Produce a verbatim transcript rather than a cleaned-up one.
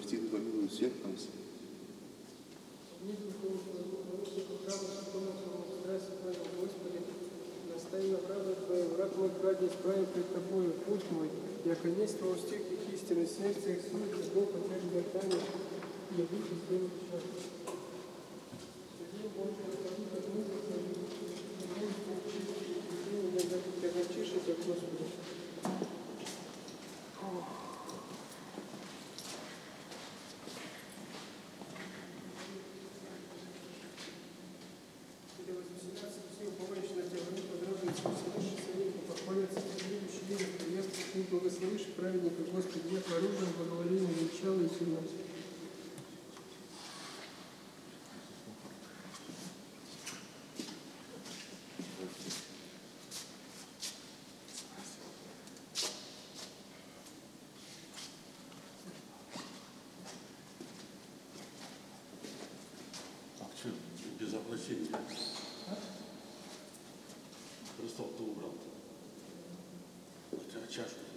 простит и помилует всех нас. Господи, настави на правду Твою, враг мой крадет, справи пред Тобою путь мой, яко есть во устих их истины, сердце их сует, и Бог отвержет гортани, и душу сделает счастье. Судей Божий, отходи от мысли своих, и Бог получишь, и Ты огорчишь это, Господи. Ты благословишь праведника, Господи, я оружием благоволения величала и сильно. А что, без обращения? А? Просто кто убрал? А чашу?